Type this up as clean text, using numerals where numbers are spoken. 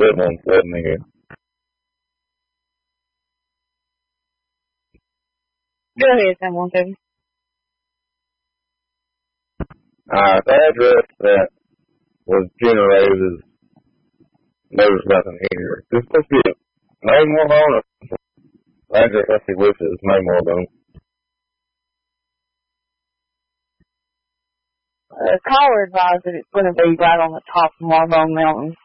put one sitting here. Go ahead, someone, Kevin. The address that was generated is, there's nothing here. It's supposed to be no more on it. The address I see listed is no more than. Caller advised that it's going to be right on the top of Marbone Mountain.